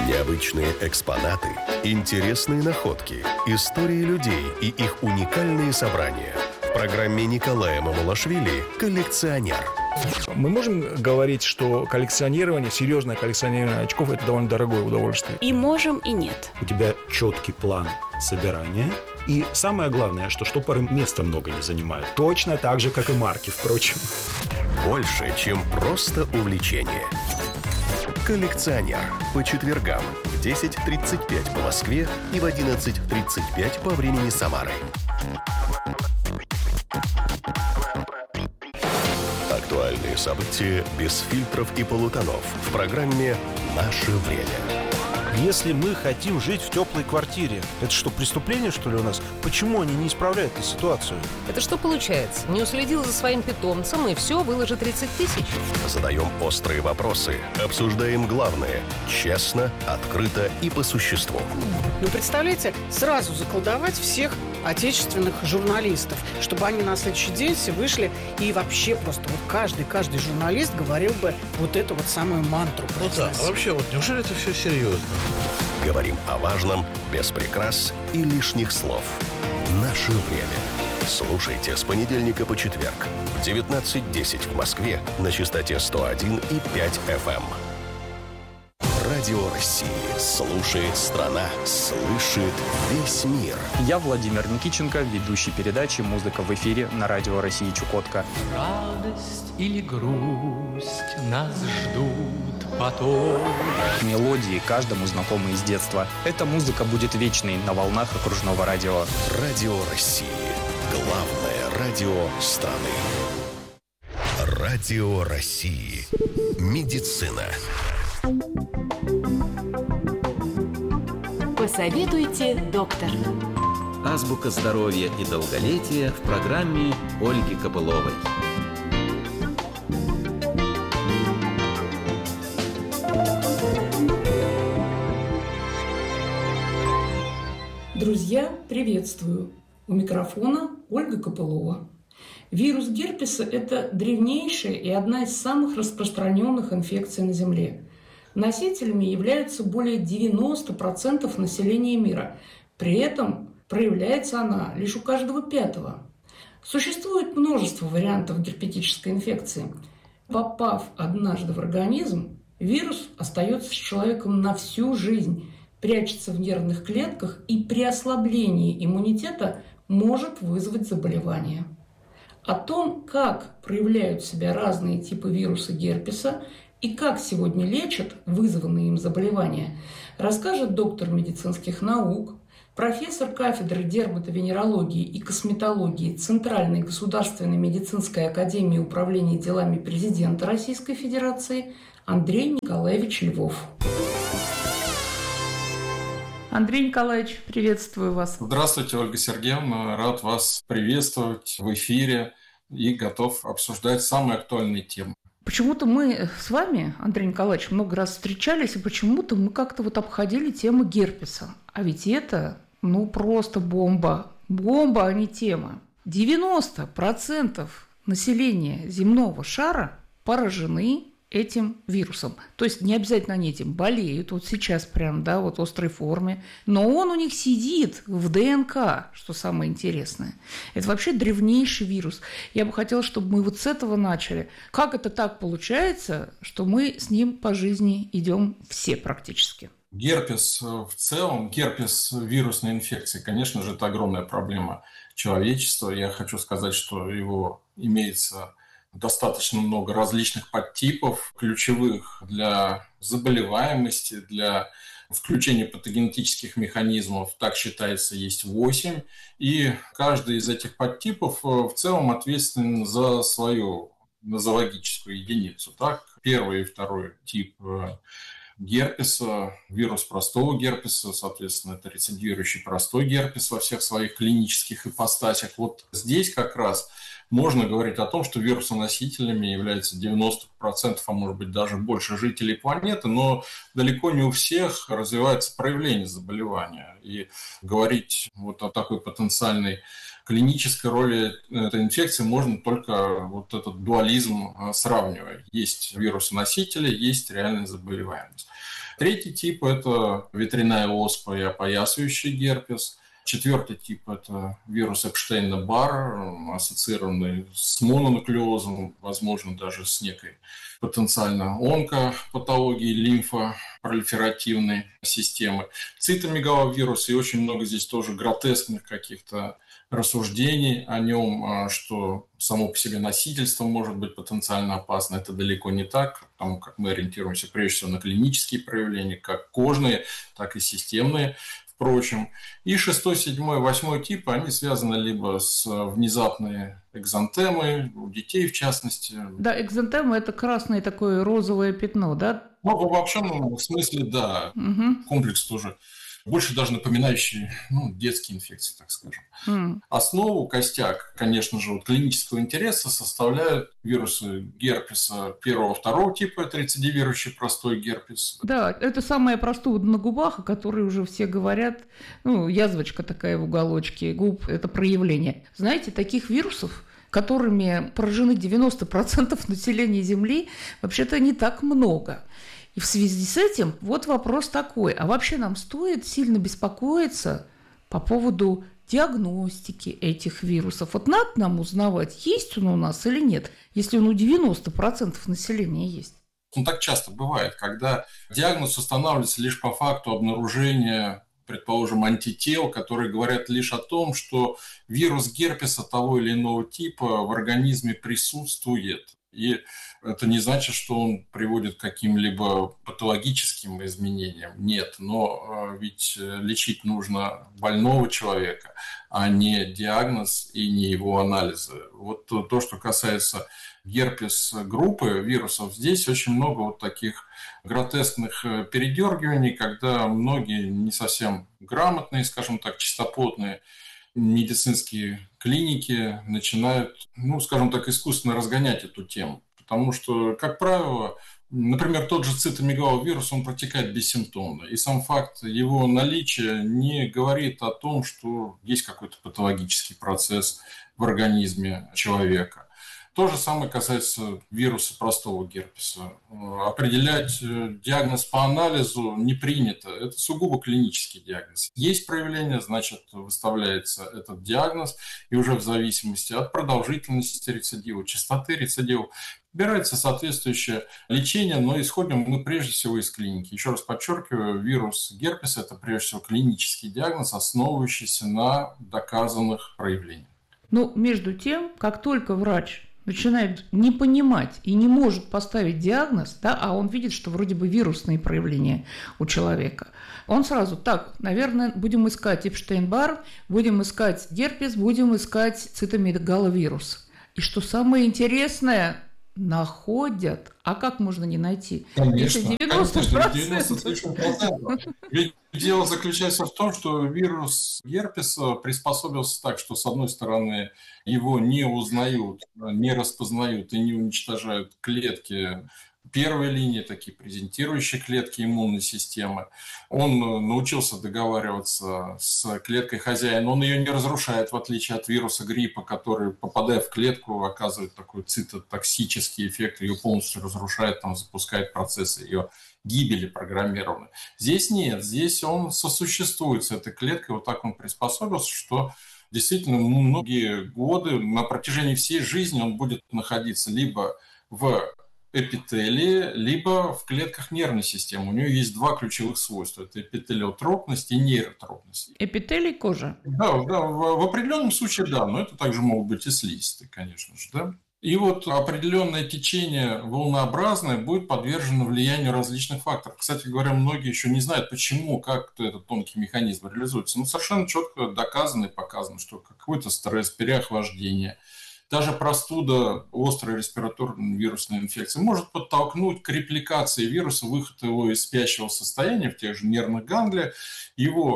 Необычные экспонаты, интересные находки, истории людей и их уникальные собрания. В программе Николая Мамулашвили «Коллекционер». Мы можем говорить, что коллекционирование, серьезное коллекционирование очков – это довольно дорогое удовольствие? И можем, и нет. У тебя четкий план собирания. И самое главное, что штопоры места много не занимают. Точно так же, как и марки, впрочем. Больше, чем просто увлечение. «Коллекционер» по четвергам в 10:35 по Москве и в 11:35 по времени Самары. Актуальные события без фильтров и полутонов в программе «Наше время». Если мы хотим жить в теплой квартире, это что, преступление, что ли, у нас? Почему они не исправляют эту ситуацию? Это что получается? Не уследил за своим питомцем и все, выложи 30 тысяч? Задаем острые вопросы, обсуждаем главное – честно, открыто и по существу. Ну, представляете, сразу заколдовать всех отечественных журналистов, чтобы они на следующий день все вышли и вообще просто вот каждый журналист говорил бы вот эту вот самую мантру. Ну да, а вообще вот неужели это все серьезно? Говорим о важном, без прикрас и лишних слов. Наше время. Слушайте с понедельника по четверг в 19:10 в Москве на частоте 101,5 FM. Радио России. Слушает страна. Слышит весь мир. Я Владимир Никитченко, ведущий передачи «Музыка в эфире» на Радио России Чукотка. Радость или грусть нас ждут потом. Мелодии каждому знакомы из детства. Эта музыка будет вечной на волнах окружного радио. Радио России. Главное радио страны. Радио России. Медицина. Посоветуйте доктора. Азбука здоровья и долголетия в программе Ольги Копыловой. Друзья, приветствую! У микрофона Ольга Копылова. Вирус герпеса – это древнейшая и одна из самых распространенных инфекций на Земле. Носителями являются более 90% населения мира. При этом проявляется она лишь у каждого пятого. Существует множество вариантов герпетической инфекции. Попав однажды в организм, вирус остается с человеком на всю жизнь, прячется в нервных клетках и при ослаблении иммунитета может вызвать заболевание. О том, как проявляют себя разные типы вируса герпеса и как сегодня лечат вызванные им заболевания, расскажет доктор медицинских наук, профессор кафедры дерматовенерологии и косметологии Центральной государственной медицинской академии управления делами президента Российской Федерации Андрей Николаевич Львов. Андрей Николаевич, приветствую вас. Здравствуйте, Ольга Сергеевна. Рад вас приветствовать в эфире и готов обсуждать самые актуальные темы. Почему-то мы с вами, Андрей Николаевич, много раз встречались, и почему-то мы как-то вот обходили тему герпеса. А ведь это, просто бомба. Бомба, а не тема. 90% населения земного шара поражены этим вирусом. То есть не обязательно они этим болеют, вот сейчас прям, в острой форме, но он у них сидит в ДНК, что самое интересное. Это вообще древнейший вирус. Я бы хотела, чтобы мы вот с этого начали. Как это так получается, что мы с ним по жизни идем все практически? Герпес в целом, герпес вирусной инфекции, конечно же, это огромная проблема человечества. Я хочу сказать, что его имеется достаточно много различных подтипов, ключевых для заболеваемости, для включения патогенетических механизмов, так считается, есть 8. И каждый из этих подтипов в целом ответственен за свою нозологическую единицу. Так, первый и второй тип герпеса, вирус простого герпеса, соответственно, это рецидивирующий простой герпес во всех своих клинических ипостасях. Вот здесь как раз можно говорить о том, что вирусоносителями являются 90%, а может быть даже больше жителей планеты, но далеко не у всех развивается проявление заболевания. И говорить вот о такой потенциальной клинической роли этой инфекции можно только вот этот дуализм сравнивая. Есть вирусоносители, есть реальная заболеваемость. Третий тип – это ветряная оспа и опоясывающий герпес. Четвертый тип – это вирус Эпштейна-Барр, ассоциированный с мононуклеозом, возможно, даже с некой потенциально онкопатологией лимфопролиферативной системы. Цитомегаловирус, и очень много здесь тоже гротескных каких-то рассуждений о нем, что само по себе носительство может быть потенциально опасно. Это далеко не так, потому как мы ориентируемся прежде всего на клинические проявления, как кожные, так и системные. Впрочем, и 6, 7, 8 типы, они связаны либо с внезапной экзантемой, у детей в частности. Да, экзантема – это красное такое розовое пятно, да? Ну, в обобщенном смысле, да, комплекс тоже больше даже напоминающий детские инфекции, так скажем. Основу, костяк, конечно же, клинического интереса составляют вирусы герпеса 1-2 типа, это рецидивирующий простой герпес. Да, это самая простуда на губах, о которой уже все говорят. Язвочка такая в уголочке губ – это проявление. Знаете, таких вирусов, которыми поражены 90% населения Земли, вообще-то не так много. И в связи с этим вот вопрос такой. А вообще нам стоит сильно беспокоиться по поводу диагностики этих вирусов? Вот надо нам узнавать, есть он у нас или нет, если он у 90% населения есть. Так часто бывает, когда диагноз устанавливается лишь по факту обнаружения, предположим, антител, которые говорят лишь о том, что вирус герпеса того или иного типа в организме присутствует. И это не значит, что он приводит к каким-либо патологическим изменениям. Нет, но ведь лечить нужно больного человека, а не диагноз и не его анализы. Вот то, что касается герпес-группы вирусов, здесь очень много вот таких гротескных передергиваний, когда многие не совсем грамотные, скажем так, чистоплотные медицинские клиники начинают, скажем так, искусственно разгонять эту тему. Потому что, как правило, например, тот же цитомегаловирус, он протекает бессимптомно. И сам факт его наличия не говорит о том, что есть какой-то патологический процесс в организме человека. То же самое касается вируса простого герпеса. Определять диагноз по анализу не принято. Это сугубо клинический диагноз. Есть проявление, значит, выставляется этот диагноз, и уже в зависимости от продолжительности рецидива, частоты рецидива, выбирается соответствующее лечение, но исходим мы прежде всего из клиники. Еще раз подчеркиваю, вирус герпеса – это прежде всего клинический диагноз, основывающийся на доказанных проявлениях. Между тем, как только врач начинает не понимать и не может поставить диагноз, да, а он видит, что вроде бы вирусные проявления у человека, он сразу, наверное, будем искать Эпштейн-Барр, будем искать герпес, будем искать цитомегаловирус. И что самое интересное, находят. А как можно не найти? Конечно. Это 90%. Ведь дело заключается в том, что вирус герпеса приспособился так, что, с одной стороны, его не узнают, не распознают и не уничтожают клетки первой линии, такие презентирующие клетки иммунной системы. Он научился договариваться с клеткой хозяина, он ее не разрушает, в отличие от вируса гриппа, который, попадая в клетку, оказывает такой цитотоксический эффект, ее полностью разрушает, запускает процессы ее гибели программированной. Здесь нет, здесь он сосуществует с этой клеткой, вот так он приспособился, что действительно многие годы, на протяжении всей жизни он будет находиться либо в эпителии, либо в клетках нервной системы. У нее есть два ключевых свойства. Это эпителиотропность и нейротропность. Эпителий – кожа. Да, в определенном случае, да, но это также могут быть и слизистые, конечно же, да. И вот определенное течение волнообразное будет подвержено влиянию различных факторов. Кстати говоря, многие еще не знают, почему, как этот тонкий механизм реализуется. Совершенно четко доказано и показано, что какой-то стресс, переохлаждение, даже простуда, острая респираторная вирусная инфекция может подтолкнуть к репликации вируса, выход его из спящего состояния в тех же нервных ганглиях, его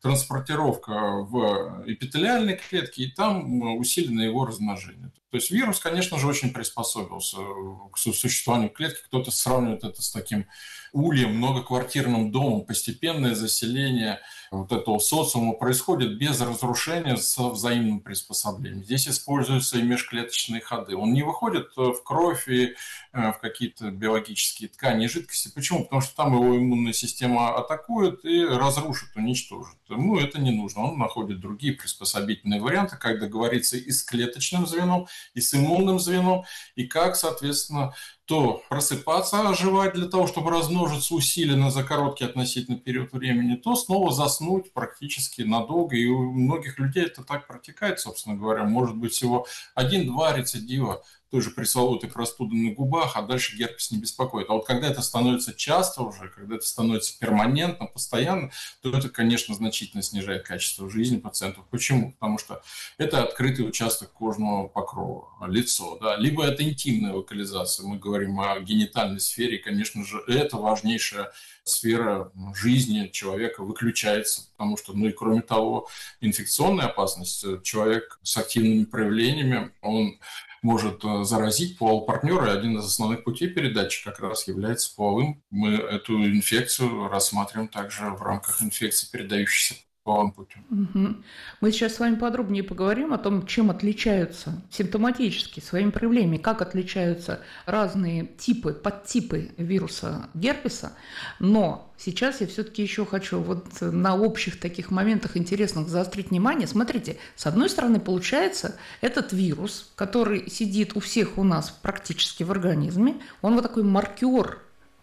транспортировка в эпителиальной клетке, и там усилено его размножение. То есть вирус, конечно же, очень приспособился к существованию клетки. Кто-то сравнивает это с таким ульем, многоквартирным домом. Постепенное заселение вот этого социума происходит без разрушения, со взаимным приспособлением. Здесь используются и межклеточные ходы. Он не выходит в кровь и в какие-то биологические ткани и жидкости. Почему? Потому что там его иммунная система атакует и разрушит, уничтожит. Ему это не нужно. Он находит другие приспособительные варианты, как договориться и с клеточным звеном, и с иммунным звеном, и как, соответственно, то просыпаться, оживать для того, чтобы размножиться усиленно за короткий относительно период времени, то снова заснуть практически надолго. И у многих людей это так протекает, собственно говоря. Может быть, всего 1-2 рецидива той же пресловутой простуды на губах, а дальше герпес не беспокоит. А вот когда это становится часто уже, когда это становится перманентно, постоянно, то это, конечно, значительно снижает качество жизни пациентов. Почему? Потому что это открытый участок кожного покрова, лицо. Да? Либо это интимная локализация. Мы говорим о генитальной сфере, и, конечно же, это важнейшая сфера жизни человека выключается, потому что, ну и кроме того, инфекционная опасность. Человек с активными проявлениями, он может заразить полового партнера, и один из основных путей передачи как раз является половым. Мы эту инфекцию рассматриваем также в рамках инфекции, передающейся половым путем. Мы сейчас с вами подробнее поговорим о том, чем отличаются симптоматически своими проявлениями, как отличаются разные типы, подтипы вируса герпеса. Но сейчас я все-таки еще хочу вот на общих таких моментах интересных заострить внимание. Смотрите, с одной стороны, получается, этот вирус, который сидит у всех у нас практически в организме, он вот такой маркер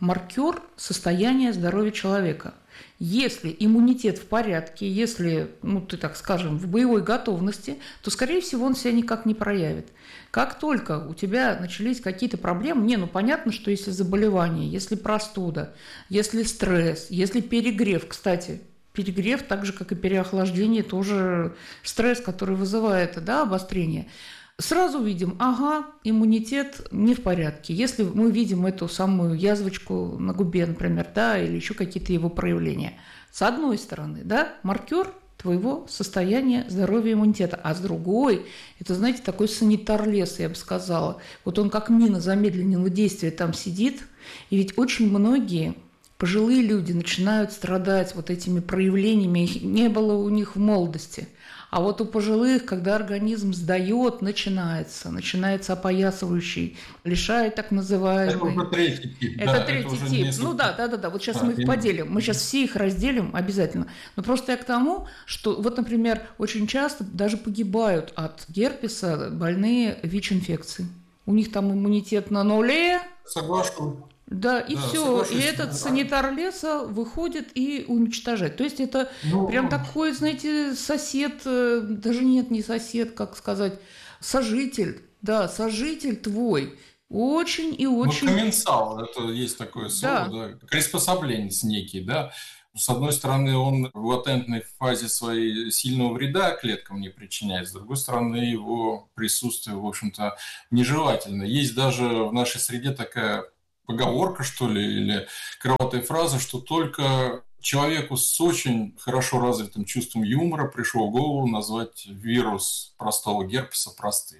состояния здоровья человека. Если иммунитет в порядке, если, ты так скажем, в боевой готовности, то, скорее всего, он себя никак не проявит. Как только у тебя начались какие-то проблемы, понятно, что если заболевание, если простуда, если стресс, если перегрев, кстати, перегрев, так же, как и переохлаждение, тоже стресс, который вызывает, обострение. Сразу видим, иммунитет не в порядке. Если мы видим эту самую язвочку на губе, например, или еще какие-то его проявления. С одной стороны, маркер твоего состояния здоровья иммунитета. А с другой, это, знаете, такой санитар леса, я бы сказала. Вот он как мина замедленного действия там сидит. И ведь очень многие пожилые люди начинают страдать вот этими проявлениями. Их не было у них в молодости. А вот у пожилых, когда организм сдает, начинается опоясывающий, лишает так называемый. Это уже третий тип. Это третий тип. Да. Вот сейчас мы их поделим. Мы сейчас все их разделим обязательно. Но просто я к тому, что вот, например, очень часто даже погибают от герпеса больные ВИЧ-инфекцией. У них там иммунитет на нуле. Соглашусь. Да, и все. И этот санитар леса выходит и уничтожает. То есть это прям такой, знаете, сосед, даже нет, не сосед, как сказать, сожитель. Да, сожитель твой. Очень и очень... Комменсал, это есть такое слово, приспособленец некий, да. С одной стороны, он в латентной фазе своей сильного вреда клеткам не причиняет, с другой стороны, его присутствие, в общем-то, нежелательно. Есть даже в нашей среде такая поговорка, что ли, или крылатая фраза, что только человеку с очень хорошо развитым чувством юмора пришло в голову назвать вирус простого герпеса простым.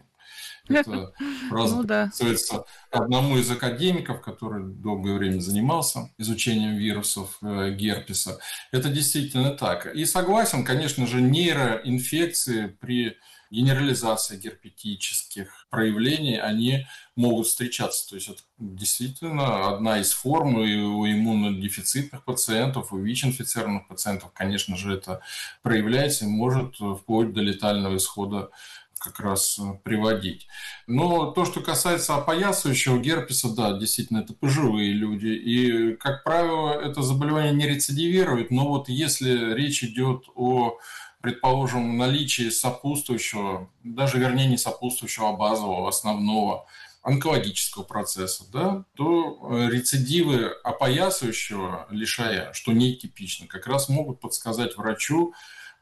Эта фраза приписывается одному из академиков, который долгое время занимался изучением вирусов герпеса. Это действительно так. И согласен, конечно же, нейроинфекции при генерализации герпетических проявлений, они могут встречаться. То есть это действительно одна из форм и у иммунодефицитных пациентов, у ВИЧ-инфицированных пациентов, конечно же, это проявляется и может вплоть до летального исхода как раз приводить. Но то, что касается опоясывающего герпеса, действительно, это пожилые люди. И, как правило, это заболевание не рецидивирует, но вот если речь идет о, предположим, наличии сопутствующего, даже вернее не сопутствующего, а базового, основного онкологического процесса, то рецидивы опоясывающего лишая, что нетипично, как раз могут подсказать врачу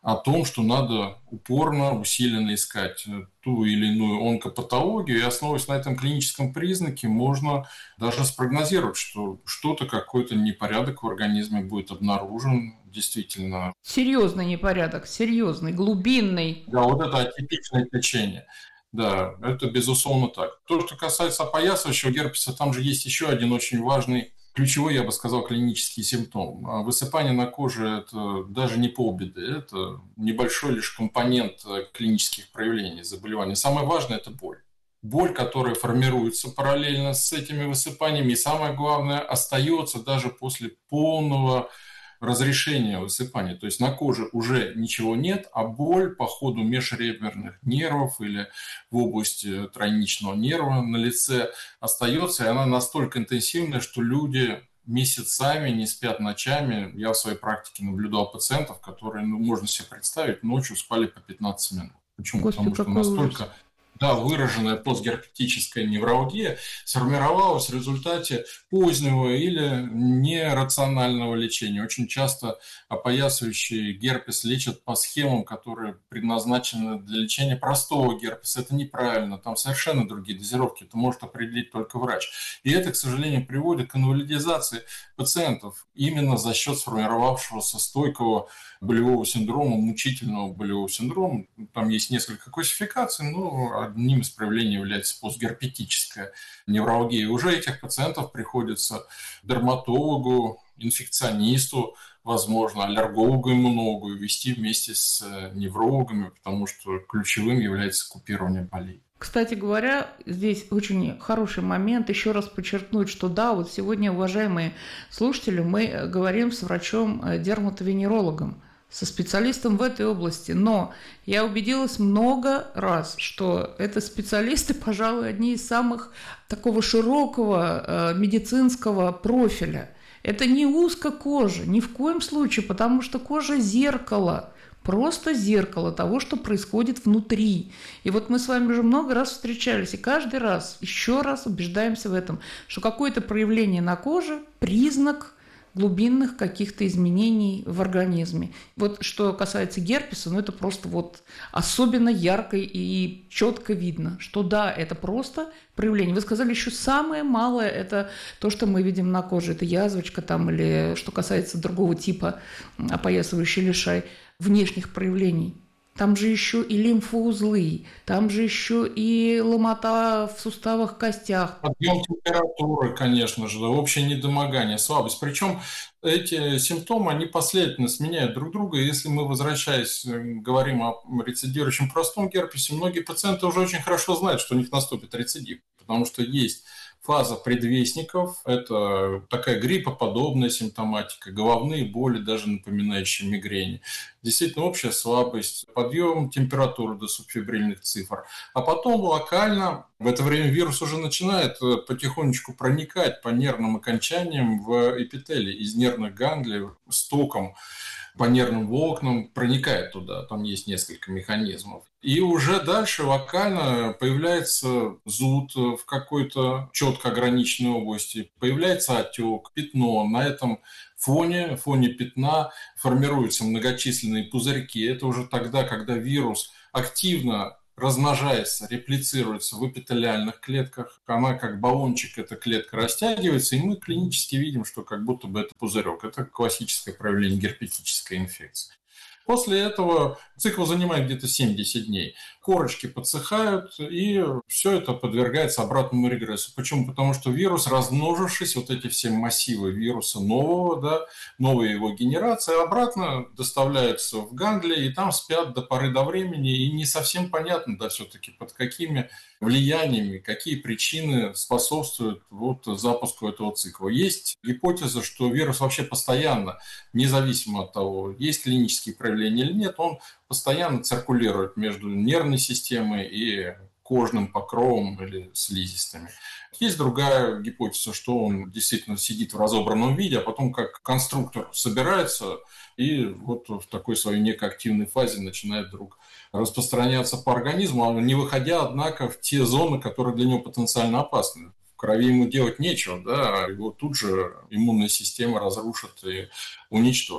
о том, что надо упорно, усиленно искать ту или иную онкопатологию, и основываясь на этом клиническом признаке, можно даже спрогнозировать, что что-то, какой-то непорядок в организме будет обнаружен, действительно. Серьезный непорядок, серьезный, глубинный. Да, вот это атипичное течение. Да, это безусловно так. То, что касается опоясывающего герпеса, там же есть еще один очень важный, ключевой, я бы сказал, клинический симптом. Высыпание на коже – это даже не полбеды, это небольшой лишь компонент клинических проявлений заболевания. Самое важное – это боль. Боль, которая формируется параллельно с этими высыпаниями, и самое главное, остается даже после полного разрешения высыпания. То есть на коже уже ничего нет, а боль по ходу межреберных нервов или в области тройничного нерва на лице остается, и она настолько интенсивная, что люди месяцами не спят ночами. Я в своей практике наблюдал пациентов, которые, можно себе представить, ночью спали по 15 минут. Почему? Господи, потому что настолько... Да, выраженная постгерпетическая невралгия сформировалась в результате позднего или нерационального лечения. Очень часто опоясывающий герпес лечат по схемам, которые предназначены для лечения простого герпеса. Это неправильно, там совершенно другие дозировки, это может определить только врач. И это, к сожалению, приводит к инвалидизации пациентов именно за счет сформировавшегося стойкого болевого синдрома, мучительного болевого синдрома. Там есть несколько классификаций, но одним из проявлений является постгерпетическая невралгия. Уже этих пациентов приходится дерматологу, инфекционисту, возможно, аллергологу, иммунологу вести вместе с неврологами, потому что ключевым является купирование болей. Кстати говоря, здесь очень хороший момент еще раз подчеркнуть, что да, вот сегодня, уважаемые слушатели, мы говорим с врачом-дерматовенерологом, со специалистом в этой области, но я убедилась много раз, что это специалисты, пожалуй, одни из самых такого широкого медицинского профиля. Это не узкокожа, ни в коем случае, потому что кожа – зеркало, просто зеркало того, что происходит внутри. И вот мы с вами уже много раз встречались, и каждый раз еще раз убеждаемся в этом, что какое-то проявление на коже – признак глубинных каких-то изменений в организме. Вот что касается герпеса, это просто вот особенно ярко и четко видно, что да, это просто проявление. Вы сказали, еще самое малое – это то, что мы видим на коже. Это язвочка там или что касается другого типа опоясывающий лишай внешних проявлений. Там же еще и лимфоузлы, там же еще и ломота в суставах, костях. Подъем температуры, конечно же, общее недомогание, слабость. Причем эти симптомы, они последовательно сменяют друг друга. И если мы, возвращаясь, говорим о рецидирующем простом герпесе, многие пациенты уже очень хорошо знают, что у них наступит рецидив, потому что есть фаза предвестников, это такая гриппоподобная симптоматика, головные боли, даже напоминающие мигрени. Действительно, общая слабость, подъем температуры до субфебрильных цифр. А потом локально, в это время вирус уже начинает потихонечку проникать по нервным окончаниям в эпителий из нервных ганглий с током по нервным волокнам проникает туда, там есть несколько механизмов. И уже дальше локально появляется зуд в какой-то четко ограниченной области, появляется отек, пятно. На этом фоне пятна формируются многочисленные пузырьки. Это уже тогда, когда вирус активно размножается, реплицируется в эпителиальных клетках. Она как баллончик, эта клетка растягивается, и мы клинически видим, что как будто бы это пузырек. Это классическое проявление герпетической инфекции. После этого цикл занимает где-то 7-10 дней. Корочки подсыхают, и все это подвергается обратному регрессу. Почему? Потому что вирус, размножившись, вот эти все массивы вируса нового, новая его генерация, обратно доставляются в ганглии, и там спят до поры до времени, и не совсем понятно, все-таки под какими влияниями, какие причины способствуют запуску этого цикла. Есть гипотеза, что вирус вообще постоянно, независимо от того, есть клинические проявления или нет, он постоянно циркулирует между нервной системой и кожным покровом или слизистыми. Есть другая гипотеза, что он действительно сидит в разобранном виде, а потом как конструктор собирается и в такой своей некой активной фазе начинает вдруг распространяться по организму, не выходя, однако, в те зоны, которые для него потенциально опасны. В крови ему делать нечего, его тут же иммунная система разрушит и уничтожит.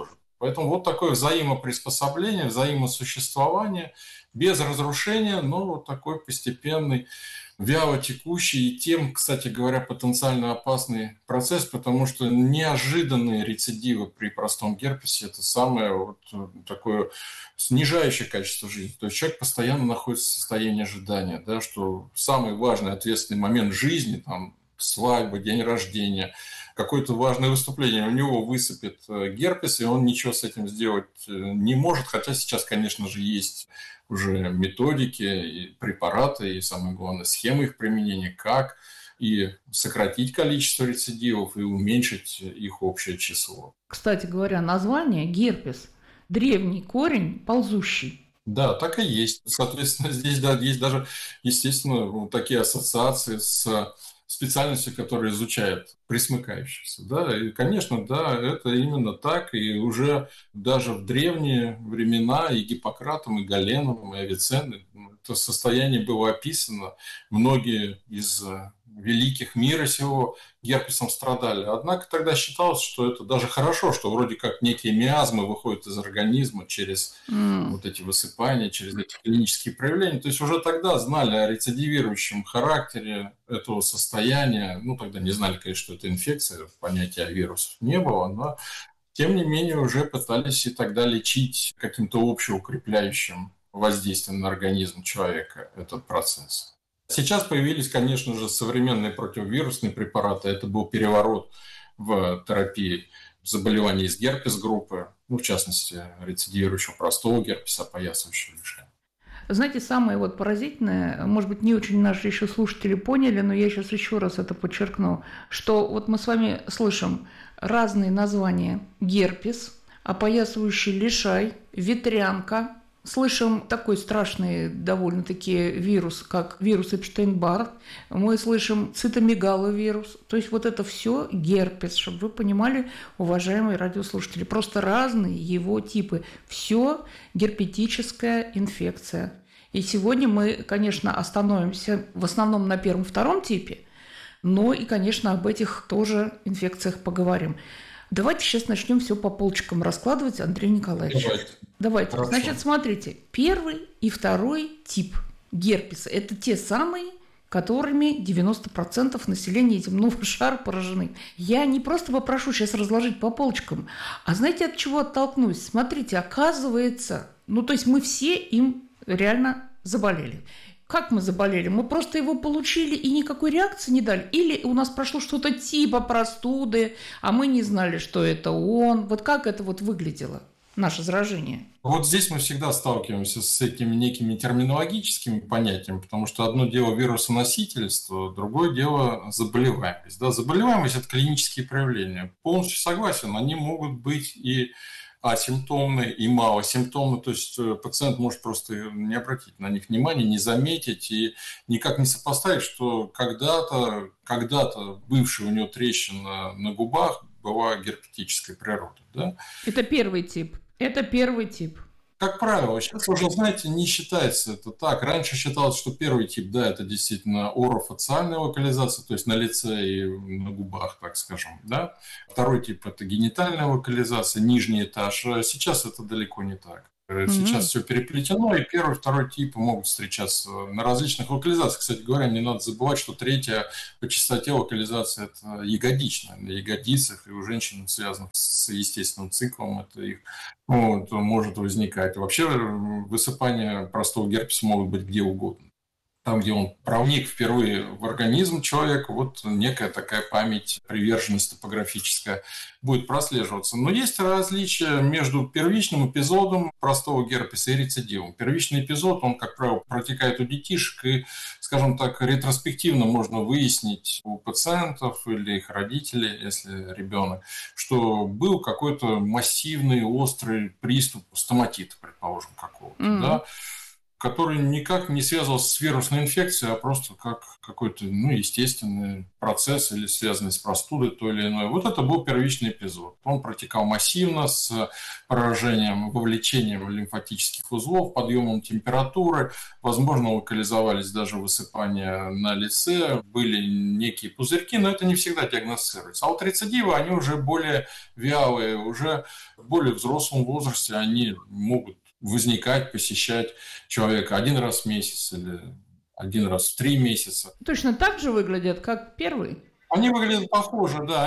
Поэтому вот такое взаимоприспособление, взаимосуществование без разрушения, но вот такой постепенный, вяло текущий и тем, кстати говоря, потенциально опасный процесс, потому что неожиданные рецидивы при простом герпесе – это самое вот такое снижающее качество жизни. То есть человек постоянно находится в состоянии ожидания, да, что самый важный ответственный момент жизни, там, свадьба, день рождения, какое-то важное выступление, у него высыпет герпес, и он ничего с этим сделать не может, хотя сейчас, конечно же, есть уже методики, и препараты, и, самое главное, схемы их применения, как и сократить количество рецидивов, и уменьшить их общее число. Кстати говоря, название герпес – древний корень ползущий. Да, так и есть. Соответственно, здесь есть даже, естественно, вот такие ассоциации с специальностью, которая изучает пресмыкающихся. Да? И, конечно, да, это именно так. И уже даже в древние времена и Гиппократом, и Галеном, и Авиценной это состояние было описано. Многие из великих мира сего герпесом страдали. Однако тогда считалось, что это даже хорошо, что вроде как некие миазмы выходят из организма через вот эти высыпания, через эти клинические проявления. То есть уже тогда знали о рецидивирующем характере этого состояния. Ну, тогда не знали, конечно, что это инфекция, понятия вирусов не было, но тем не менее уже пытались и тогда лечить каким-то общеукрепляющим воздействием на организм человека этот процесс. Сейчас появились, конечно же, современные противовирусные препараты. Это был переворот в терапии заболеваний из герпес-группы, ну, в частности, рецидивирующего простого герпеса, опоясывающего лишая. Знаете, самое вот поразительное, может быть, не очень наши еще слушатели поняли, но я сейчас еще раз это подчеркну, что вот мы с вами слышим разные названия: герпес, опоясывающий лишай, ветрянка. Слышим такой страшный довольно-таки вирус, как вирус Эпштейн-Бар. Мы слышим цитомегаловирус. То есть вот это все герпес, чтобы вы понимали, уважаемые радиослушатели. Просто разные его типы. Все герпетическая инфекция. И сегодня мы, конечно, остановимся в основном на первом-втором типе, но и, конечно, об этих тоже инфекциях поговорим. Давайте сейчас начнем все по полочкам раскладывать, Андрей Николаевич. Давайте. Хорошо. Значит, смотрите, первый и второй тип герпеса – это те самые, которыми 90% населения земного шара поражены. Я не просто попрошу сейчас разложить по полочкам, а знаете, от чего оттолкнусь? Смотрите, оказывается, то есть мы все им реально заболели. Как мы заболели? Мы просто его получили и никакой реакции не дали? Или у нас прошло что-то типа простуды, а мы не знали, что это он? Вот как это вот выглядело, наше заражение? Вот здесь мы всегда сталкиваемся с этими некими терминологическими понятиями, потому что одно дело вирусоносительство, другое дело заболеваемость. Да, заболеваемость – это клинические проявления. Полностью согласен, они могут быть и асимптомные, и малосимптомные, то есть пациент может просто не обратить на них внимания, не заметить и никак не сопоставить, что когда-то бывшая у него трещина на губах была герпетической природы. Да? Это первый тип. Как правило, сейчас уже, знаете, не считается это так. Раньше считалось, что первый тип, да, это действительно орофациальная локализация, то есть на лице и на губах, так скажем, да. Второй тип – это генитальная локализация, нижний этаж. Сейчас это далеко не так. Сейчас все переплетено, и первый, второй тип могут встречаться на различных локализациях. Кстати говоря, не надо забывать, что третья по частоте локализация – это ягодичная. На ягодицах и у женщин, связанных с естественным циклом, это их может возникать. Вообще высыпания простого герпеса могут быть где угодно. Там, где он проник впервые в организм человека, вот некая такая память, приверженность топографическая будет прослеживаться. Но есть различия между первичным эпизодом простого герпеса и рецидивом. Первичный эпизод, он, как правило, протекает у детишек, и, скажем так, ретроспективно можно выяснить у пациентов или их родителей, если ребенок, что был какой-то массивный, острый приступ стоматита, предположим, какого-то, да. который никак не связывался с вирусной инфекцией, а просто как какой-то естественный процесс или связанный с простудой той или иной. Вот это был первичный эпизод. Он протекал массивно с поражением, вовлечением лимфатических узлов, подъемом температуры. Возможно, локализовались даже высыпания на лице, были некие пузырьки, но это не всегда диагностируется. А вот рецидивы, они уже более вялые, уже в более взрослом возрасте они могут возникать, посещать человека один раз в месяц или один раз в 3 месяца. Точно так же выглядят, как первый? Они выглядят похоже, да,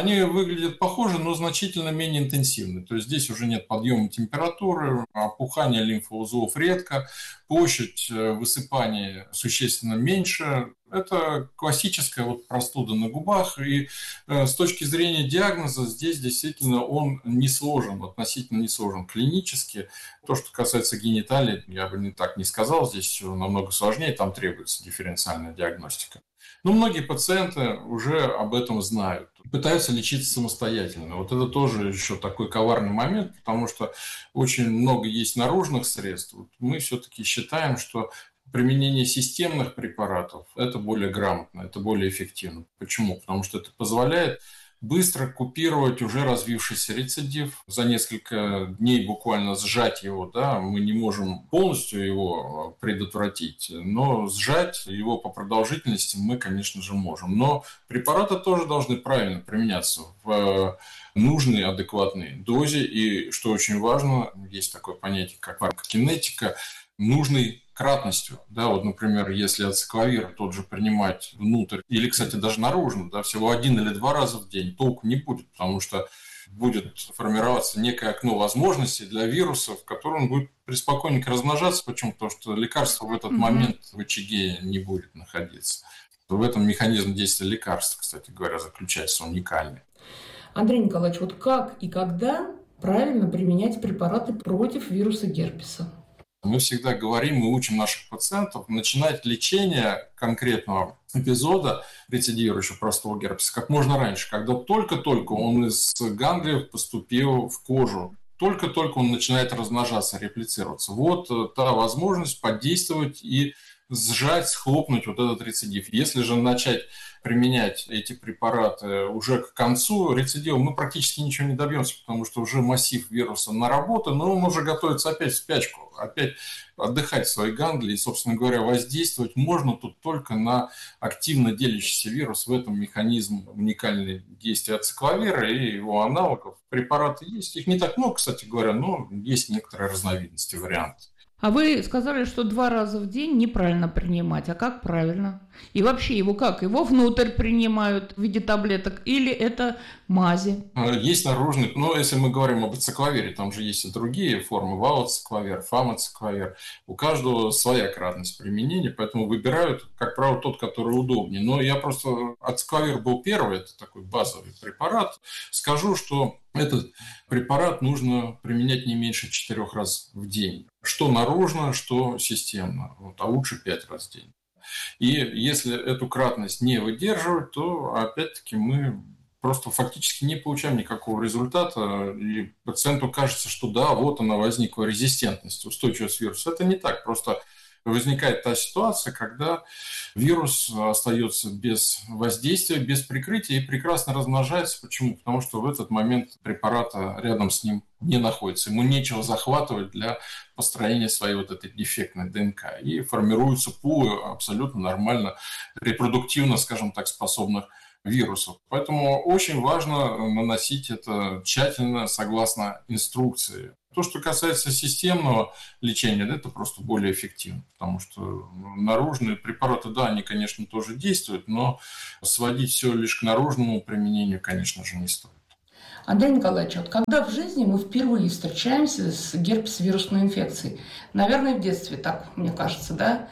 но значительно менее интенсивно. То есть здесь уже нет подъема температуры, опухания лимфоузлов редко, площадь высыпания существенно меньше. Это классическая простуда на губах, и с точки зрения диагноза здесь действительно он относительно не сложен клинически. То, что касается гениталий, я бы так не сказал, здесь все намного сложнее, там требуется дифференциальная диагностика. Но многие пациенты уже об этом знают, пытаются лечиться самостоятельно. Вот это тоже еще такой коварный момент, потому что очень много есть наружных средств. Мы все-таки считаем, что применение системных препаратов – это более грамотно, это более эффективно. Почему? Потому что это позволяет быстро купировать уже развившийся рецидив, за несколько дней буквально сжать его, да, мы не можем полностью его предотвратить, но сжать его по продолжительности мы, конечно же, можем. Но препараты тоже должны правильно применяться в нужной, адекватной дозе, и, что очень важно, есть такое понятие, как фармакокинетика, нужной кратностью. Да, вот, например, если ацикловир тот же принимать внутрь, или, кстати, даже наружно, да, всего 1 или 2 раза в день, толку не будет, потому что будет формироваться некое окно возможностей для вируса, в котором он будет преспокойненько размножаться. Почему? Потому что лекарство в этот момент в очаге не будет находиться. В этом механизм действия лекарства, кстати говоря, заключается уникальный. Андрей Николаевич, вот как и когда правильно применять препараты против вируса герпеса? Мы всегда говорим, мы учим наших пациентов начинать лечение конкретного эпизода рецидивирующего простого герпеса как можно раньше, когда только-только он из ганглиев поступил в кожу, только-только он начинает размножаться, реплицироваться. Вот та возможность подействовать и сжать, схлопнуть вот этот рецидив. Если же начать применять эти препараты уже к концу рецидива, мы практически ничего не добьемся, потому что уже массив вируса наработан, но он уже готовится опять в спячку, опять отдыхать в своей ганглии. И, собственно говоря, воздействовать можно тут только на активно делящийся вирус. В этом механизм уникального действия ацикловира и его аналогов. Препараты есть, их не так много, кстати говоря, но есть некоторые разновидности, варианты. А вы сказали, что 2 раза в день неправильно принимать. А как правильно? И вообще его как? Его внутрь принимают в виде таблеток или это мази? Есть наружный, но если мы говорим об ацикловире, там же есть и другие формы, валоцикловир, фамоцикловир. У каждого своя кратность применения, поэтому выбирают, как правило, тот, который удобнее. Но я просто... Ацикловир был первый, это такой базовый препарат. Скажу, что этот препарат нужно применять не меньше 4 раз в день. Что наружно, что системно, а лучше 5 раз в день. И если эту кратность не выдерживать, то опять-таки мы просто фактически не получаем никакого результата, и пациенту кажется, что да, вот она возникла резистентность, устойчивость вируса. Это не так, просто возникает та ситуация, когда вирус остается без воздействия, без прикрытия и прекрасно размножается. Почему? Потому что в этот момент препарата рядом с ним не находится. Ему нечего захватывать для построения своей вот этой дефектной ДНК. И формируются пулы абсолютно нормально, репродуктивно, скажем так, способных вирусов. Поэтому очень важно наносить это тщательно, согласно инструкции. То, что касается системного лечения, это просто более эффективно, потому что наружные препараты, да, они, конечно, тоже действуют, но сводить все лишь к наружному применению, конечно же, не стоит. Андрей Николаевич, вот когда в жизни мы впервые встречаемся с герпес-вирусной инфекцией? Наверное, в детстве, так мне кажется, да?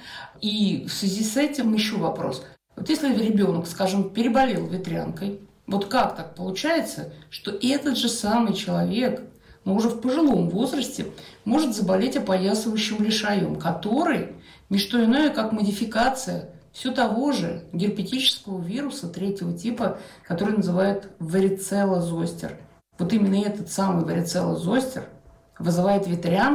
И в связи с этим еще вопрос. Вот если ребенок, скажем, переболел ветрянкой, вот как так получается, что этот же самый человек, но уже в пожилом возрасте, может заболеть опоясывающим лишаем, который не что иное, как модификация все того же герпетического вируса 3-го типа, который называют варицелла зостер. Вот именно этот самый варицелла зостер вызывает ветрянку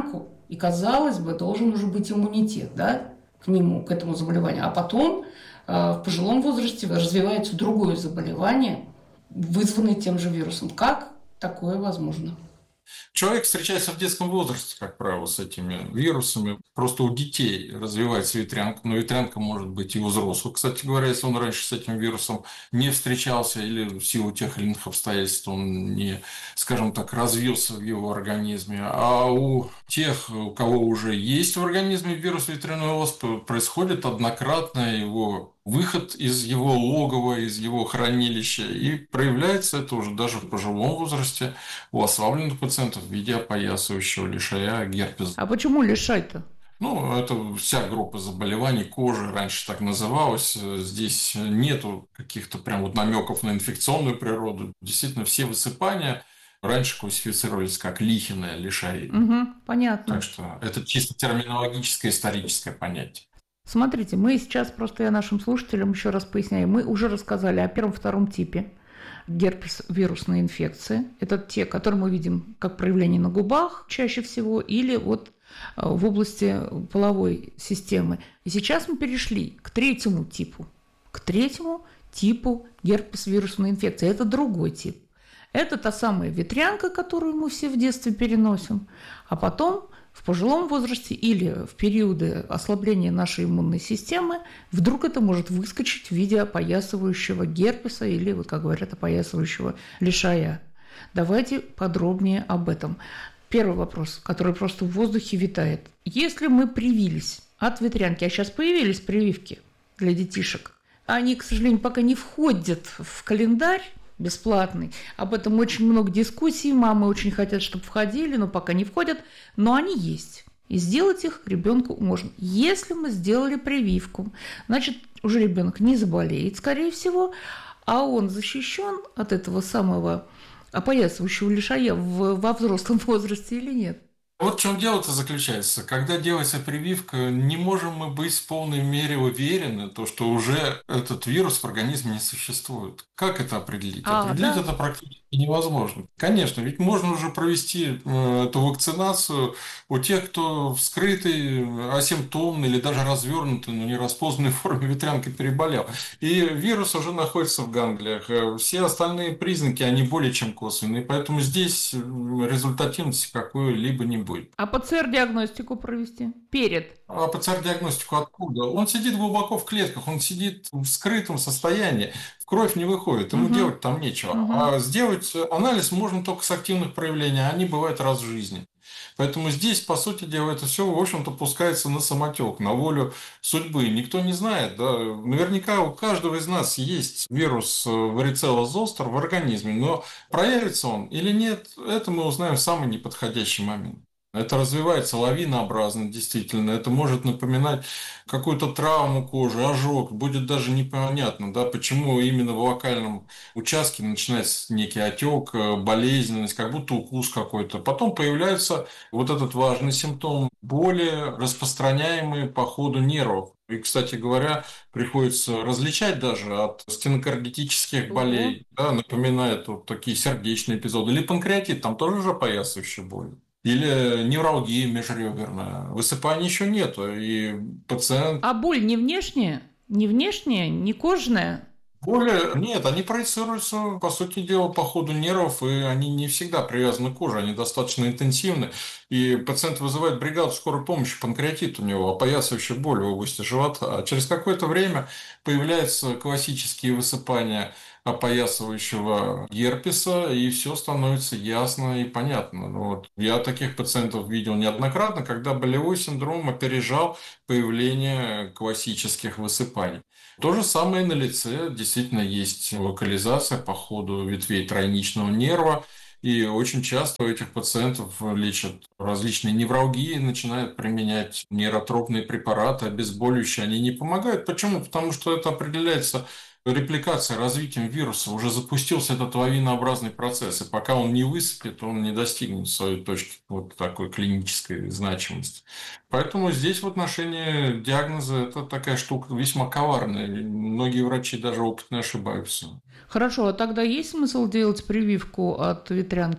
И, казалось бы, должен уже быть иммунитет, да, к нему, к этому заболеванию. А потом в пожилом возрасте развивается другое заболевание, вызванное тем же вирусом. Как такое возможно? Человек встречается в детском возрасте, как правило, с этими вирусами. Просто у детей развивается ветрянка, но ветрянка может быть и у взрослых. Кстати говоря, если он раньше с этим вирусом не встречался или в силу тех или иных обстоятельств он не, скажем так, развился в его организме, а у тех, у кого уже есть в организме вирус ветряной оспы, происходит однократное его выход из его логова, из его хранилища, и проявляется это уже даже в пожилом возрасте у ослабленных пациентов в виде опоясывающего лишая герпеса. А почему лишай-то? Ну, это вся группа заболеваний кожи, раньше так называлась. Здесь нету каких-то прям вот намеков на инфекционную природу. Действительно, все высыпания раньше классифицировались как лихиное лишай. Понятно. Так что это чисто терминологическое, историческое понятие. Смотрите, мы сейчас просто я нашим слушателям еще раз поясняю. Мы уже рассказали о первом-втором типе герпес вирусной инфекции. Это те, которые мы видим как проявление на губах чаще всего или вот в области половой системы. И сейчас мы перешли к третьему типу. К третьему типу герпес вирусной инфекции. Это другой тип. Это та самая ветрянка, которую мы все в детстве переносим, а потом в пожилом возрасте или в периоды ослабления нашей иммунной системы вдруг это может выскочить в виде опоясывающего герпеса или, вот как говорят, опоясывающего лишая. Давайте подробнее об этом. Первый вопрос, который просто в воздухе витает. Если мы привились от ветрянки, а сейчас появились прививки для детишек, они, к сожалению, пока не входят в календарь бесплатный. Об этом очень много дискуссий. Мамы очень хотят, чтобы входили, но пока не входят. Но они есть. И сделать их ребенку можно. Если мы сделали прививку, значит, уже ребенок не заболеет, скорее всего, а он защищен от этого самого опоясывающего лишая во взрослом возрасте или нет. Вот в чем дело-то заключается. Когда делается прививка, не можем мы быть в полной мере уверены, что уже этот вирус в организме не существует. Как это определить? Определить это практически невозможно. Конечно, ведь можно уже провести эту вакцинацию у тех, кто в скрытой, асимптомной или даже развернутой, но не распознанной форме ветрянкой переболел. И вирус уже находится в ганглиях. Все остальные признаки, они более чем косвенные. Поэтому здесь результативности какой-либо не будет. А ПЦР-диагностику провести? Перед? А ПЦР-диагностику откуда? Он сидит глубоко в клетках, он сидит в скрытом состоянии, в кровь не выходит, ему делать там нечего. А сделать анализ можно только с активных проявлений, а они бывают раз в жизни. Поэтому здесь, по сути дела, это все, в общем-то, пускается на самотек, на волю судьбы. Никто не знает, да. Наверняка у каждого из нас есть вирус варицелла зостер в организме, но проявится он или нет, это мы узнаем в самый неподходящий момент. Это развивается лавинообразно, действительно. Это может напоминать какую-то травму кожи, ожог. Будет даже непонятно, да, почему именно в локальном участке начинается некий отек, болезненность, как будто укус какой-то. Потом появляется вот этот важный симптом, боли, распространяемые по ходу нервов. И, кстати говоря, приходится различать даже от стенокардитических болей. Да, напоминает вот такие сердечные эпизоды. Или панкреатит, там тоже же опоясывающая боль. Или невралгия межреберная. Высыпаний еще нету, и пациент... А боль не внешняя? Не внешняя, не кожная? Боли нет, они проецируются, по сути дела, по ходу нервов, и они не всегда привязаны к коже, они достаточно интенсивны. И пациент вызывает бригаду скорой помощи, панкреатит у него, опоясывающая боль в области живота. А через какое-то время появляются классические высыпания опоясывающего герпеса, и все становится ясно и понятно. Вот. Я таких пациентов видел неоднократно, когда болевой синдром опережал появление классических высыпаний. То же самое на лице. Действительно есть локализация по ходу ветвей тройничного нерва. И очень часто у этих пациентов лечат различные невралгии, начинают применять нейротропные препараты, обезболивающие. Они не помогают. Почему? Потому что это определяется репликация, развитием вируса. Уже запустился этот лавинообразный процесс. И пока он не высыпет, он не достигнет своей точки вот такой клинической значимости. Поэтому здесь в отношении диагноза это такая штука весьма коварная. Многие врачи, даже опытные, ошибаются. Хорошо, а тогда есть смысл делать прививку от ветрянки?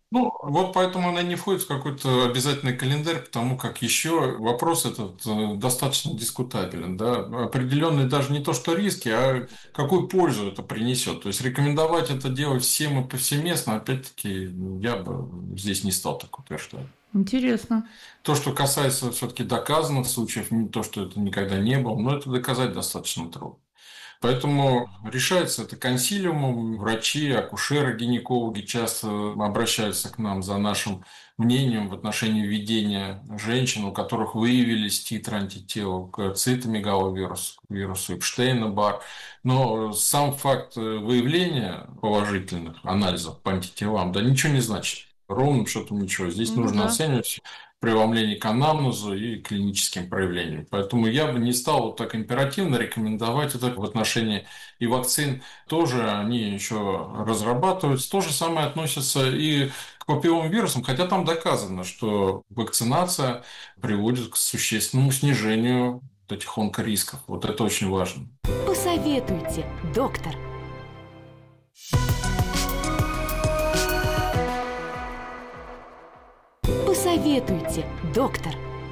Ну, вот поэтому она не входит в какой-то обязательный календарь, потому как еще вопрос этот достаточно дискутабелен. Да? Определенные даже не то что риски, а какую пользу это принесет. То есть рекомендовать это делать всем и повсеместно, опять-таки, я бы здесь не стал так утверждать. Интересно. То, что касается все-таки доказанных случаев, не то, что это никогда не было, но это доказать достаточно трудно. Поэтому решается это консилиумом. Врачи, акушеры, гинекологи часто обращаются к нам за нашим мнением в отношении введения женщин, у которых выявились титры антител к цитомегаловирусу, к вирусу Эпштейна-Барр. Но сам факт выявления положительных анализов по антителам, да, ничего не значит. Ровным счетом ничего. Здесь нужно оценивать преломление к анамнезу и клиническим проявлениям. Поэтому я бы не стал вот так императивно рекомендовать это в отношении и вакцин. Тоже они еще разрабатываются. То же самое относится и к папилломным вирусам, хотя там доказано, что вакцинация приводит к существенному снижению этих онкорисков. Вот это очень важно. Посоветуйте, доктор. Посоветуйте, доктор.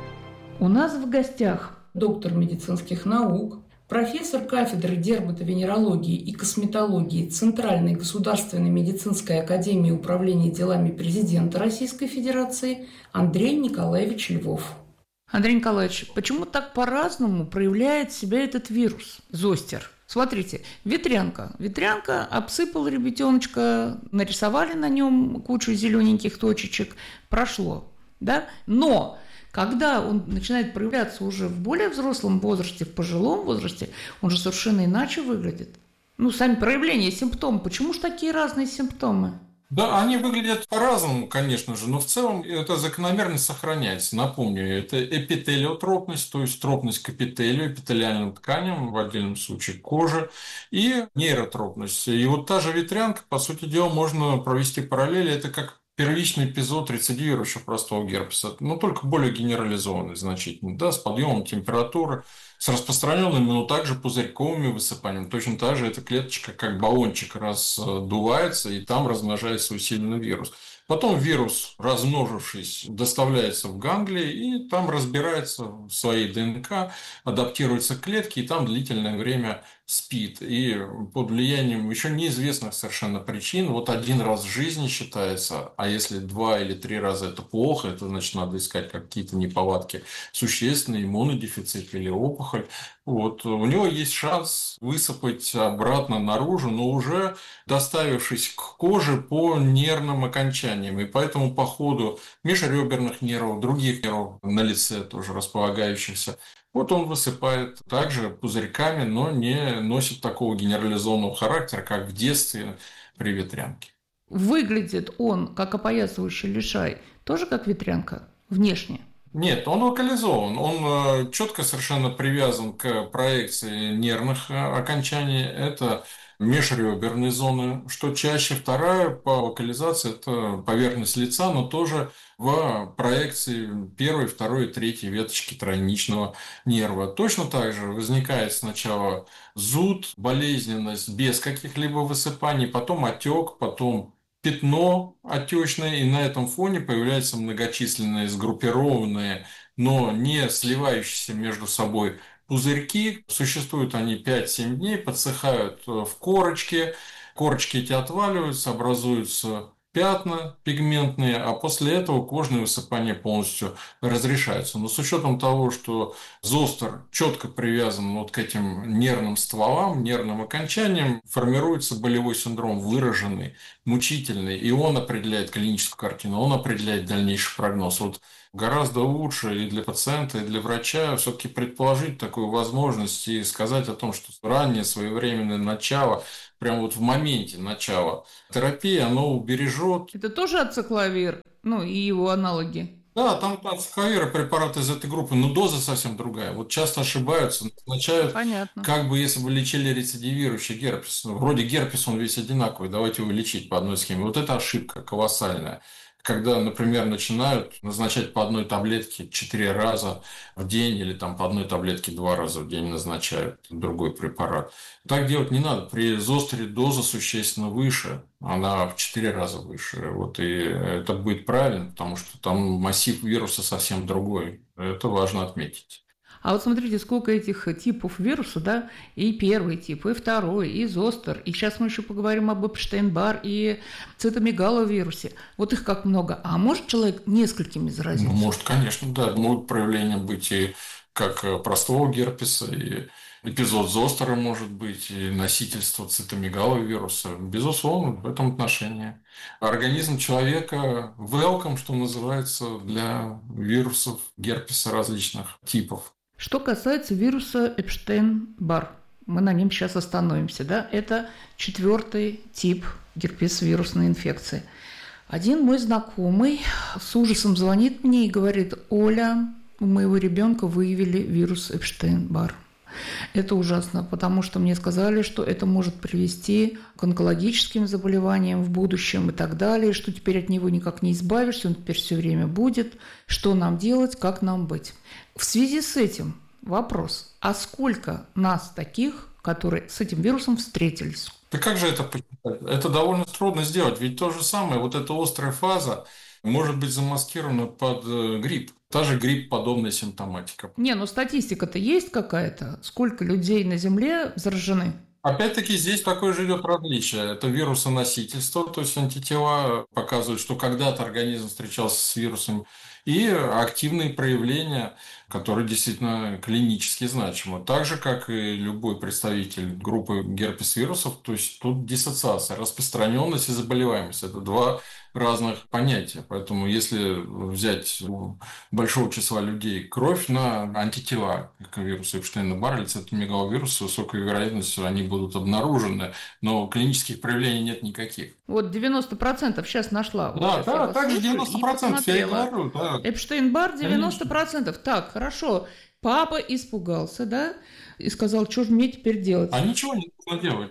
У нас в гостях доктор медицинских наук, профессор кафедры дерматовенерологии и косметологии Центральной государственной медицинской академии управления делами президента Российской Федерации Андрей Николаевич Львов. Андрей Николаевич, почему так по-разному проявляет себя этот вирус, зостер? Смотрите, ветрянка. Ветрянка обсыпала ребятеночка, нарисовали на нем кучу зелененьких точечек, прошло, да? Но когда он начинает проявляться уже в более взрослом возрасте, в пожилом возрасте, он же совершенно иначе выглядит. Ну, сами проявления, симптомы. Почему же такие разные симптомы? Да, они выглядят по-разному, конечно же, но в целом эта закономерность сохраняется. Напомню, это эпителиотропность, то есть тропность к эпителию, эпителиальным тканям, в отдельном случае кожи, и нейротропность. И вот та же ветрянка, по сути дела, можно провести параллели, это как первичный эпизод рецидивирующего простого герпеса, но только более генерализованный значительно, да, с подъемом температуры, с распространенными, но также пузырьковыми высыпаниями. Точно так же эта клеточка, как баллончик, раздувается, и там размножается усиленно вирус. Потом вирус, размножившись, доставляется в ганглии, и там разбирается в своей ДНК, адаптируется к клетке, и там длительное время спит. И под влиянием еще неизвестных совершенно причин, вот один раз в жизни считается, а если 2 или 3 раза это плохо, это значит надо искать какие-то неполадки существенные, иммунодефицит или опухоль. Вот. У него есть шанс высыпать обратно наружу, но уже доставившись к коже по нервным окончаниям. И поэтому по ходу межреберных нервов, других нервов на лице тоже располагающихся, вот он высыпает также пузырьками, но не носит такого генерализованного характера, как в детстве при ветрянке. Выглядит он, как опоясывающий лишай, тоже как ветрянка внешне? Нет, он локализован, он четко совершенно привязан к проекции нервных окончаний, это межреберные зоны, что чаще. Вторая по локализации – это поверхность лица, но тоже в проекции первой, второй и третьей веточки тройничного нерва. Точно так же возникает сначала зуд, болезненность без каких-либо высыпаний, потом отек, потом пятно отечное, и на этом фоне появляются многочисленные сгруппированные, но не сливающиеся между собой пузырьки. Существуют они 5-7 дней, подсыхают в корочке, корочки эти отваливаются, образуются пятна пигментные, а после этого кожные высыпания полностью разрешаются. Но с учетом того, что зостер четко привязан вот к этим нервным стволам, нервным окончаниям, формируется болевой синдром выраженный, мучительный, и он определяет клиническую картину, он определяет дальнейший прогноз. Вот гораздо лучше и для пациента, и для врача все-таки предположить такую возможность и сказать о том, что раннее своевременное начало, прямо вот в моменте начала терапии, оно убережет. Это тоже ацикловир, ну и его аналоги? Да, там ацикловир, препараты из этой группы, но доза совсем другая. Вот часто ошибаются, назначают, как бы если бы лечили рецидивирующий герпес. Ну, вроде герпес, он весь одинаковый, давайте его лечить по одной схеме. Вот это ошибка колоссальная. Когда, например, начинают назначать по одной таблетке 4 раза в день или там по одной таблетке 2 раза в день назначают другой препарат. Так делать не надо. При зостере доза существенно выше, она в 4 раза выше. Вот, и это будет правильно, потому что там массив вируса совсем другой. Это важно отметить. А вот смотрите, сколько этих типов вируса, да, и первый тип, и второй, и зостер, и сейчас мы еще поговорим об Эпштейн-Бар и цитомегаловирусе. Вот их как много. А может человек несколькими заразиться? Ну, может, конечно, да. Могут проявления быть и как простого герпеса, и эпизод зостера может быть, и носительство цитомегаловируса. Безусловно, в этом отношении. Организм человека welcome, что называется, для вирусов герпеса различных типов. Что касается вируса Эпштейн-Бар, мы на нем сейчас остановимся, да? Это 4-й тип герпес-вирусной инфекции. Один мой знакомый с ужасом звонит мне и говорит: Оля, у моего ребенка выявили вирус Эпштейн-Бар. Это ужасно, потому что мне сказали, что это может привести к онкологическим заболеваниям в будущем и так далее, что теперь от него никак не избавишься, он теперь все время будет. Что нам делать, как нам быть? В связи с этим вопрос: а сколько нас таких, которые с этим вирусом встретились? Да как же это посчитать? Это довольно трудно сделать, ведь то же самое, вот эта острая фаза может быть замаскирована под грипп. Та же грипп-подобная симптоматика. Не, ну статистика-то есть какая-то? Сколько людей на Земле заражены? Опять-таки здесь такое же идет различие. Это вирусоносительство, то есть антитела показывают, что когда-то организм встречался с вирусом, и активные проявления, которые действительно клинически значимы. Так же, как и любой представитель группы герпес-вирусов, то есть тут диссоциация, распространенность и заболеваемость. Это два разных понятия. Поэтому если взять у большого числа людей кровь на антитела к вирусу Эпштейна-Барра или цитомегаловирусу, с высокой вероятностью они будут обнаружены, но клинических проявлений нет никаких. Вот 90% сейчас нашла. Да, вот да, также 90% я и говорю. Да. Эпштейн-Бар 90%. Так, хорошо. Папа испугался, да? И сказал, что же мне теперь делать? А ничего не нужно делать.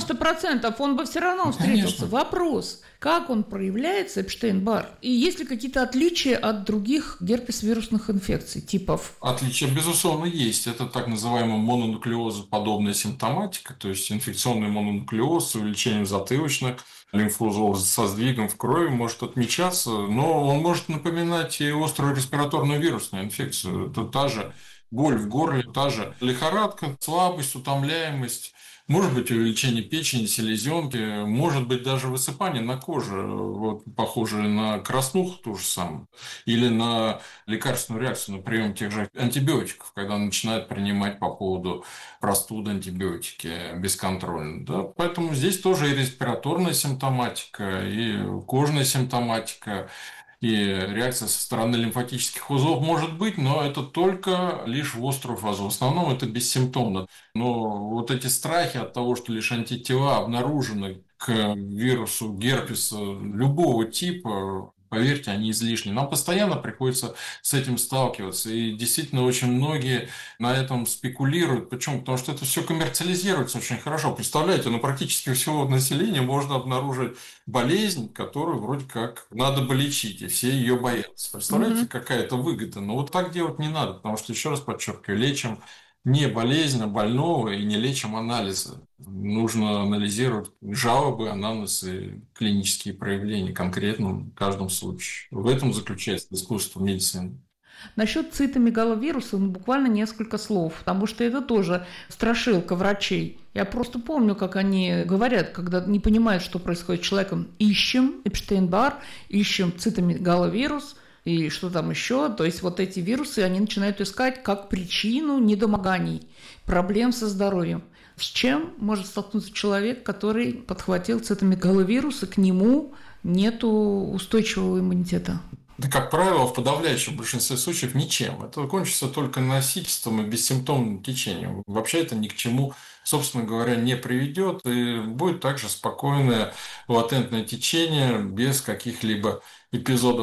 90% он бы все равно встретился. Конечно. Вопрос, как он проявляется, Эпштейн-Бар? И есть ли какие-то отличия от других герпес-вирусных инфекций, типов? Отличия, безусловно, есть. Это так называемая мононуклеозоподобная симптоматика, то есть инфекционный мононуклеоз с увеличением затылочных лимфоузлов со сдвигом в крови может отмечаться, но он может напоминать и острую респираторную вирусную инфекцию. Это та же боль в горле, та же лихорадка, слабость, утомляемость, может быть увеличение печени, селезенки, может быть даже высыпание на коже, вот, похожее на краснуху ту же самую, или на лекарственную реакцию на прием тех же антибиотиков, когда начинают принимать по поводу простуды антибиотики бесконтрольно. Да? Поэтому здесь тоже и респираторная симптоматика, и кожная симптоматика, и реакция со стороны лимфатических узлов может быть, но это только лишь в острую фазу. В основном это бессимптомно. Но вот эти страхи от того, что лишь антитела обнаружены к вирусу герпеса любого типа, поверьте, они излишни. Нам постоянно приходится с этим сталкиваться. И действительно очень многие на этом спекулируют. Почему? Потому что это все коммерциализируется очень хорошо. Представляете, практически у всего населения можно обнаружить болезнь, которую вроде как надо бы лечить, и все ее боятся. Представляете, какая это выгода? Но вот так делать не надо, потому что, еще раз подчеркиваю, лечим не болезнь, а больного, и не лечим анализы. Нужно анализировать жалобы, анамнезы, клинические проявления конкретно в каждом случае. В этом заключается искусство медицины. Насчет цитомегаловируса буквально несколько слов, потому что это тоже страшилка врачей. Я просто помню, как они говорят, когда не понимают, что происходит с человеком. Ищем Эпштейн-Бар, ищем цитомегаловирус, и что там еще. То есть вот эти вирусы они начинают искать как причину недомоганий, проблем со здоровьем. С чем может столкнуться человек, который подхватил цитомегаловирус, и к нему нету устойчивого иммунитета? Да, как правило, в подавляющем большинстве случаев ничем. Это кончится только носительством и бессимптомным течением. Вообще это ни к чему, собственно говоря, не приведет, и будет также спокойное латентное течение без каких-либо эпизодов